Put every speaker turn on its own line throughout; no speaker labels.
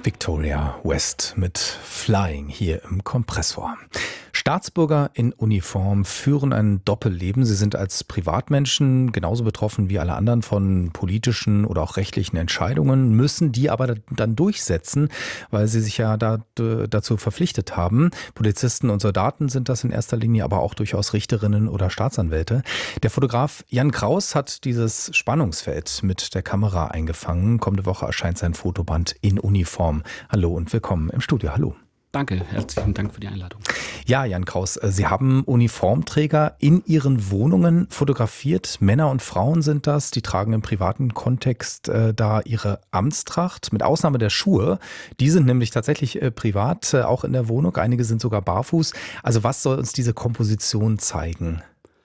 Victoria West mit Flying hier im Kompressor. Staatsbürger in Uniform führen ein Doppelleben. Sie sind als Privatmenschen genauso betroffen wie alle anderen von politischen oder auch rechtlichen Entscheidungen, müssen die aber dann durchsetzen, weil sie sich ja dazu verpflichtet haben. Polizisten und Soldaten sind das in erster Linie, aber auch durchaus Richterinnen oder Staatsanwälte. Der Fotograf Jan Kraus hat dieses Spannungsfeld mit der Kamera eingefangen. Kommende Woche erscheint sein Fotoband in Uniform. Hallo und willkommen im Studio. Hallo.
Danke, herzlichen Dank für die Einladung.
Ja, Jan Kraus, Sie haben Uniformträger in Ihren Wohnungen fotografiert. Männer und Frauen sind das. Die tragen im privaten Kontext da ihre Amtstracht, mit Ausnahme der Schuhe. Die sind nämlich tatsächlich privat, auch in der Wohnung. Einige sind sogar barfuß. Also was soll uns diese Komposition zeigen?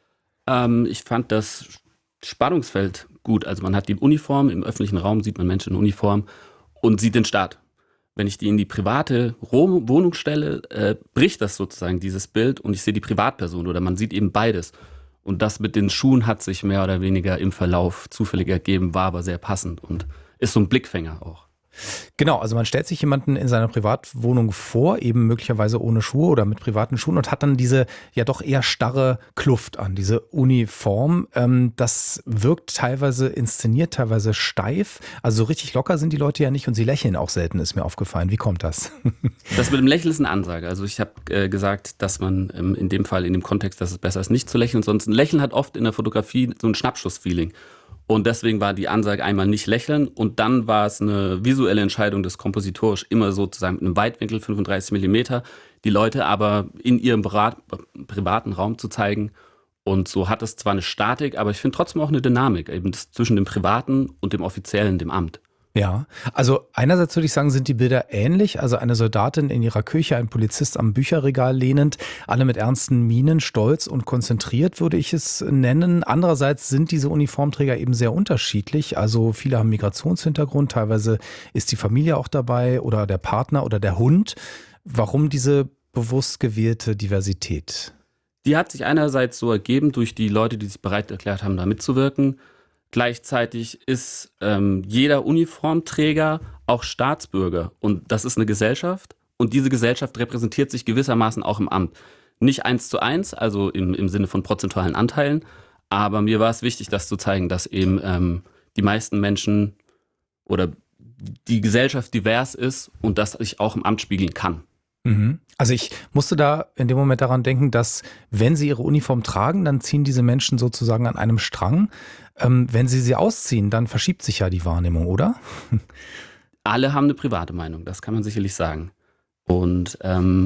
Ich fand das Spannungsfeld gut. Also man hat die Uniform, im öffentlichen Raum sieht man Menschen in Uniform und sieht den Staat. Wenn ich die in die private Wohnung stelle, bricht das sozusagen dieses Bild und ich sehe die Privatperson oder man sieht eben beides. Und das mit den Schuhen hat sich mehr oder weniger im Verlauf zufällig ergeben, war aber sehr passend und ist so ein Blickfänger auch.
Genau, also man stellt sich jemanden in seiner Privatwohnung vor, eben möglicherweise ohne Schuhe oder mit privaten Schuhen und hat dann diese ja doch eher starre Kluft an, diese Uniform. Das wirkt teilweise inszeniert, teilweise steif. Also so richtig locker sind die Leute ja nicht und sie lächeln auch selten, ist mir aufgefallen. Wie kommt das?
Das mit dem Lächeln ist eine Ansage. Also ich habe gesagt, dass man in dem Fall, in dem Kontext, dass es besser ist, nicht zu lächeln. Sonst ein Lächeln hat oft in der Fotografie so ein Schnappschuss-Feeling. Und deswegen war die Ansage einmal nicht lächeln und dann war es eine visuelle Entscheidung des Kompositors, immer sozusagen mit einem Weitwinkel, 35 Millimeter, die Leute aber in ihrem privaten Raum zu zeigen. Und so hat es zwar eine Statik, aber ich finde trotzdem auch eine Dynamik, eben zwischen dem Privaten und dem Offiziellen, dem Amt.
Ja, also einerseits würde ich sagen, sind die Bilder ähnlich. Also eine Soldatin in ihrer Küche, ein Polizist am Bücherregal lehnend, alle mit ernsten Mienen, stolz und konzentriert, würde ich es nennen. Andererseits sind diese Uniformträger eben sehr unterschiedlich. Also viele haben Migrationshintergrund, teilweise ist die Familie auch dabei oder der Partner oder der Hund. Warum diese bewusst gewählte Diversität?
Die hat sich einerseits so ergeben durch die Leute, die sich bereit erklärt haben, da mitzuwirken. Gleichzeitig ist jeder Uniformträger auch Staatsbürger und das ist eine Gesellschaft und diese Gesellschaft repräsentiert sich gewissermaßen auch im Amt. Nicht 1:1, also im Sinne von prozentualen Anteilen, aber mir war es wichtig, das zu zeigen, dass eben die meisten Menschen oder die Gesellschaft divers ist und das sich auch im Amt spiegeln kann.
Also ich musste da in dem Moment daran denken, dass wenn sie ihre Uniform tragen, dann ziehen diese Menschen sozusagen an einem Strang. Wenn sie ausziehen, dann verschiebt sich ja die Wahrnehmung, oder?
Alle haben eine private Meinung, das kann man sicherlich sagen. Und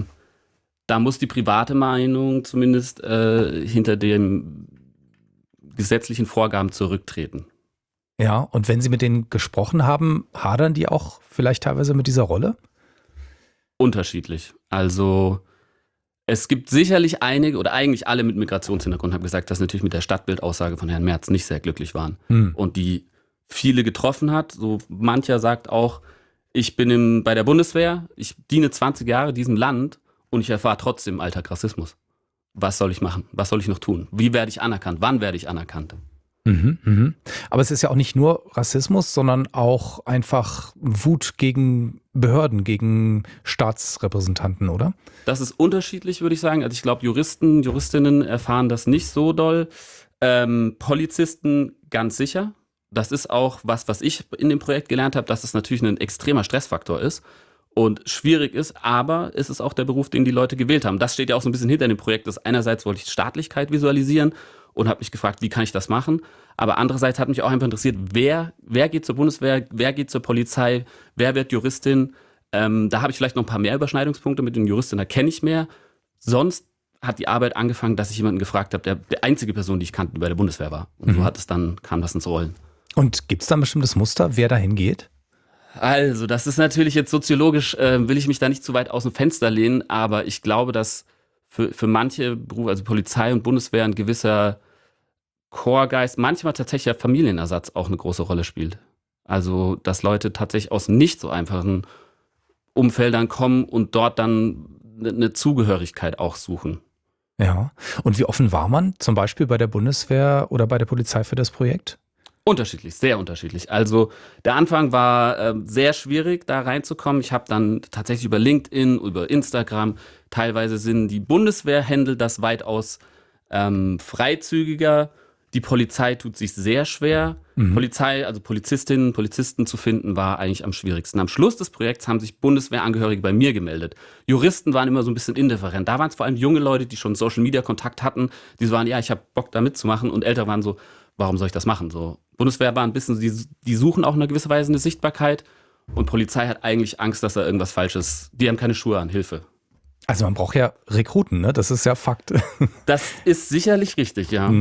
da muss die private Meinung zumindest hinter den gesetzlichen Vorgaben zurücktreten.
Ja, und wenn Sie mit denen gesprochen haben, hadern die auch vielleicht teilweise mit dieser Rolle?
Unterschiedlich. Also es gibt sicherlich einige oder eigentlich alle mit Migrationshintergrund haben gesagt, dass natürlich mit der Stadtbildaussage von Herrn Merz nicht sehr glücklich waren und die viele getroffen hat. So mancher sagt auch, ich bin bei der Bundeswehr, ich diene 20 Jahre diesem Land und ich erfahre trotzdem Alltag Rassismus. Was soll ich machen? Was soll ich noch tun? Wie werde ich anerkannt? Wann werde ich anerkannt?
Aber es ist ja auch nicht nur Rassismus, sondern auch einfach Wut gegen Behörden, gegen Staatsrepräsentanten, oder? Das
ist unterschiedlich, würde ich sagen. Also ich glaube, Juristinnen erfahren das nicht so doll. Polizisten ganz sicher. Das ist auch was ich in dem Projekt gelernt habe, dass es natürlich ein extremer Stressfaktor ist und schwierig ist, aber es ist auch der Beruf, den die Leute gewählt haben. Das steht ja auch so ein bisschen hinter dem Projekt. Das einerseits wollte ich Staatlichkeit visualisieren und habe mich gefragt, wie kann ich das machen? Aber andererseits hat mich auch einfach interessiert, wer geht zur Bundeswehr, wer geht zur Polizei, wer wird Juristin? Da habe ich vielleicht noch ein paar mehr Überschneidungspunkte mit den Juristinnen, da kenne ich mehr. Sonst hat die Arbeit angefangen, dass ich jemanden gefragt habe, der einzige Person, die ich kannte, die bei der Bundeswehr war. Und so kam das ins Rollen.
Und gibt es da ein bestimmtes Muster, wer dahin geht?
Also, das ist natürlich jetzt soziologisch, will ich mich da nicht zu weit aus dem Fenster lehnen, aber ich glaube, dass für manche Berufe, also Polizei und Bundeswehr, ein gewisser Chorgeist, manchmal tatsächlich der Familienersatz auch eine große Rolle spielt. Also, dass Leute tatsächlich aus nicht so einfachen Umfeldern kommen und dort dann eine Zugehörigkeit auch suchen.
Ja. Und wie offen war man zum Beispiel bei der Bundeswehr oder bei der Polizei für das Projekt?
Unterschiedlich, sehr unterschiedlich. Also der Anfang war sehr schwierig, da reinzukommen. Ich habe dann tatsächlich über LinkedIn, über Instagram, teilweise sind die Bundeswehr handelt das weitaus freizügiger. Die Polizei tut sich sehr schwer. Polizei, also Polizistinnen, Polizisten zu finden, war eigentlich am schwierigsten. Am Schluss des Projekts haben sich Bundeswehrangehörige bei mir gemeldet. Juristen waren immer so ein bisschen indifferent. Da waren es vor allem junge Leute, die schon Social-Media-Kontakt hatten. Die so waren, ja, ich habe Bock da mitzumachen. Und Ältere waren so, warum soll ich das machen? So, Bundeswehr war ein bisschen, die suchen auch in einer gewisser Weise eine Sichtbarkeit. Und Polizei hat eigentlich Angst, dass da irgendwas Falsches, die haben keine Schuhe an, Hilfe.
Also man braucht ja Rekruten, ne? Das ist ja Fakt.
Das ist sicherlich richtig, ja.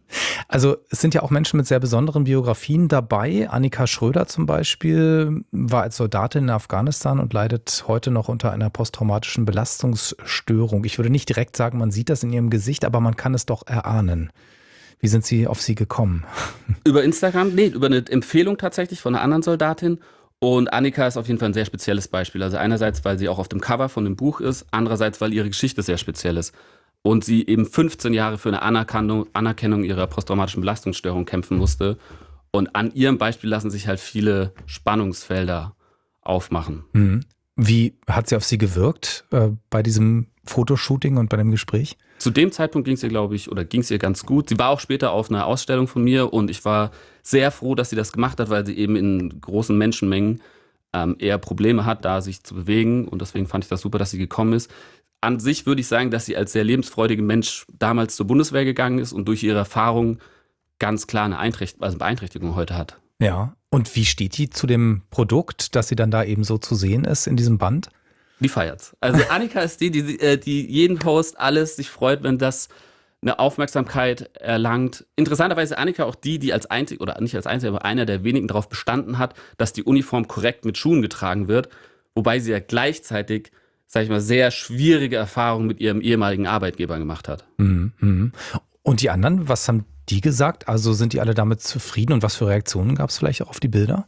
Also es sind ja auch Menschen mit sehr besonderen Biografien dabei. Annika Schröder zum Beispiel war als Soldatin in Afghanistan und leidet heute noch unter einer posttraumatischen Belastungsstörung. Ich würde nicht direkt sagen, man sieht das in ihrem Gesicht, aber man kann es doch erahnen. Wie sind Sie auf sie gekommen?
Über Instagram? Nee, über eine Empfehlung tatsächlich von einer anderen Soldatin. Und Annika ist auf jeden Fall ein sehr spezielles Beispiel. Also einerseits, weil sie auch auf dem Cover von dem Buch ist, andererseits, weil ihre Geschichte sehr speziell ist. Und sie eben 15 Jahre für eine Anerkennung ihrer posttraumatischen Belastungsstörung kämpfen musste. Und an ihrem Beispiel lassen sich halt viele Spannungsfelder aufmachen.
Wie hat sie auf Sie gewirkt bei diesem Fotoshooting und bei dem Gespräch?
Zu dem Zeitpunkt ging es ihr, glaube ich, oder ging es ihr ganz gut. Sie war auch später auf einer Ausstellung von mir und ich war sehr froh, dass sie das gemacht hat, weil sie eben in großen Menschenmengen eher Probleme hat, da sich zu bewegen. Und deswegen fand ich das super, dass sie gekommen ist. An sich würde ich sagen, dass sie als sehr lebensfreudiger Mensch damals zur Bundeswehr gegangen ist und durch ihre Erfahrung ganz klar eine Beeinträchtigung heute hat.
Ja, und wie steht die zu dem Produkt, dass sie dann da eben so zu sehen ist in diesem Band?
Die feiert's. Also Annika ist die jeden Post alles sich freut, wenn das eine Aufmerksamkeit erlangt. Interessanterweise Annika auch die als einzig, oder nicht als einzige, aber einer der wenigen darauf bestanden hat, dass die Uniform korrekt mit Schuhen getragen wird, wobei sie ja gleichzeitig, sag ich mal, sehr schwierige Erfahrungen mit ihrem ehemaligen Arbeitgeber gemacht hat.
Und die anderen, was haben die gesagt? Also sind die alle damit zufrieden und was für Reaktionen gab es vielleicht auch auf die Bilder?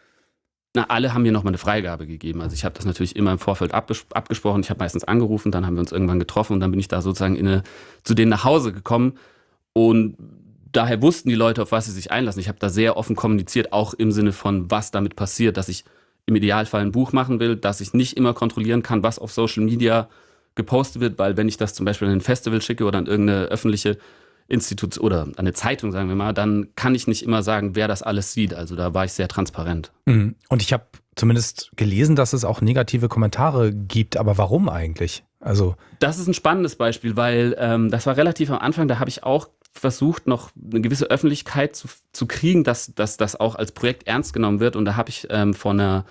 Na, alle haben mir nochmal eine Freigabe gegeben. Also ich habe das natürlich immer im Vorfeld abgesprochen. Ich habe meistens angerufen, dann haben wir uns irgendwann getroffen und dann bin ich da sozusagen zu denen nach Hause gekommen. Und daher wussten die Leute, auf was sie sich einlassen. Ich habe da sehr offen kommuniziert, auch im Sinne von, was damit passiert, dass ich im Idealfall ein Buch machen will, dass ich nicht immer kontrollieren kann, was auf Social Media gepostet wird, weil wenn ich das zum Beispiel an ein Festival schicke oder an irgendeine öffentliche Institution oder an eine Zeitung, sagen wir mal, dann kann ich nicht immer sagen, wer das alles sieht. Also da war ich sehr transparent.
Und ich habe zumindest gelesen, dass es auch negative Kommentare gibt, aber warum eigentlich? Also
das ist ein spannendes Beispiel, weil das war relativ am Anfang, da habe ich auch versucht, noch eine gewisse Öffentlichkeit zu kriegen, dass das auch als Projekt ernst genommen wird. Und da habe ich von einer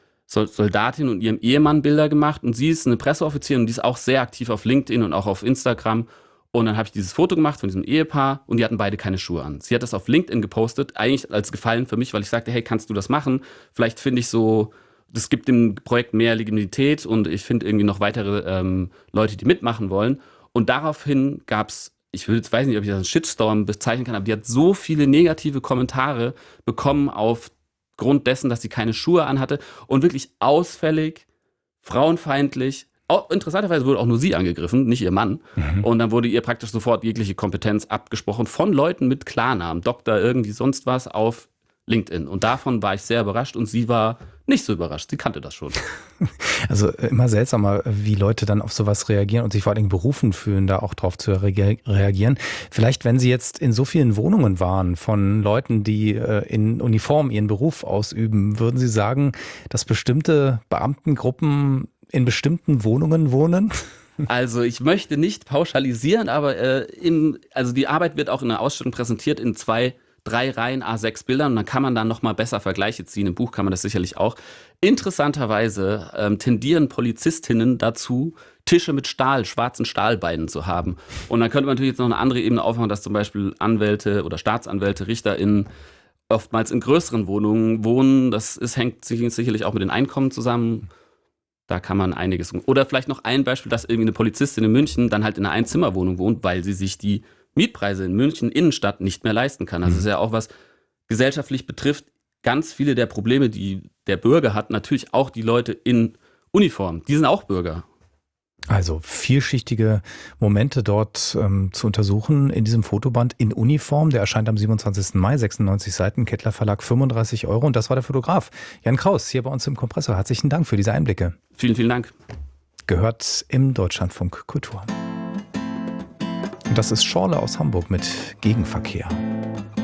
Soldatin und ihrem Ehemann Bilder gemacht und sie ist eine Presseoffizierin und die ist auch sehr aktiv auf LinkedIn und auch auf Instagram. Und dann habe ich dieses Foto gemacht von diesem Ehepaar und die hatten beide keine Schuhe an. Sie hat das auf LinkedIn gepostet, eigentlich als Gefallen für mich, weil ich sagte, hey, kannst du das machen? Vielleicht finde ich so, das gibt dem Projekt mehr Legitimität und ich finde irgendwie noch weitere Leute, die mitmachen wollen. Und daraufhin gab es, weiß nicht, ob ich das als Shitstorm bezeichnen kann, aber die hat so viele negative Kommentare bekommen aufgrund dessen, dass sie keine Schuhe anhatte und wirklich ausfällig, frauenfeindlich. Interessanterweise wurde auch nur sie angegriffen, nicht ihr Mann. Und dann wurde ihr praktisch sofort jegliche Kompetenz abgesprochen von Leuten mit Klarnamen, Doktor, irgendwie sonst was auf LinkedIn. Und davon war ich sehr überrascht und sie war nicht so überrascht. Sie kannte das schon.
Also immer seltsamer, wie Leute dann auf sowas reagieren und sich vor allen Dingen berufen fühlen, da auch drauf zu reagieren. Vielleicht, wenn Sie jetzt in so vielen Wohnungen waren von Leuten, die in Uniform ihren Beruf ausüben, würden Sie sagen, dass bestimmte Beamtengruppen in bestimmten Wohnungen wohnen?
Also ich möchte nicht pauschalisieren, aber also die Arbeit wird auch in der Ausstellung präsentiert in 3 Reihen A6 Bildern und dann kann man dann nochmal besser Vergleiche ziehen. Im Buch kann man das sicherlich auch. Interessanterweise tendieren Polizistinnen dazu, Tische mit schwarzen Stahlbeinen zu haben. Und dann könnte man natürlich jetzt noch eine andere Ebene aufmachen, dass zum Beispiel Anwälte oder Staatsanwälte, RichterInnen oftmals in größeren Wohnungen wohnen. Hängt sicherlich auch mit den Einkommen zusammen. Da kann man einiges. Oder vielleicht noch ein Beispiel, dass irgendwie eine Polizistin in München dann halt in einer Einzimmerwohnung wohnt, weil sie sich die Mietpreise in München Innenstadt nicht mehr leisten kann. Also das ist ja auch was gesellschaftlich betrifft. Ganz viele der Probleme, die der Bürger hat, natürlich auch die Leute in Uniform. Die sind auch Bürger.
Also vielschichtige Momente dort zu untersuchen in diesem Fotoband in Uniform. Der erscheint am 27. Mai, 96 Seiten, Kettler Verlag, 35 Euro. Und das war der Fotograf Jan Kraus hier bei uns im Kompressor. Herzlichen Dank für diese Einblicke.
Vielen, vielen Dank.
Gehört im Deutschlandfunk Kultur. Und das ist Schorle aus Hamburg mit Gegenverkehr.